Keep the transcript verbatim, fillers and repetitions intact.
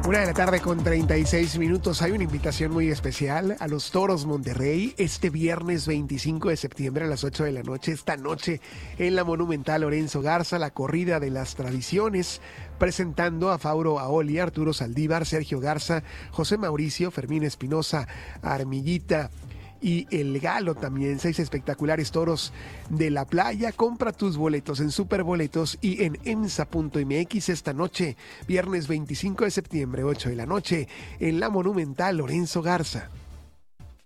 Una de la tarde con treinta y seis minutos. Hay una invitación muy especial a los Toros Monterrey este viernes veinticinco de septiembre a las ocho de la noche. Esta noche en la Monumental Lorenzo Garza, la corrida de las tradiciones, presentando a Fauro Aoli, Arturo Saldívar, Sergio Garza, José Mauricio, Fermín Espinosa, Armillita y El Galo también. Seis espectaculares toros de la playa. Compra tus boletos en Superboletos y en emsa punto eme equis esta noche, viernes veinticinco de septiembre, ocho de la noche, en la Monumental Lorenzo Garza.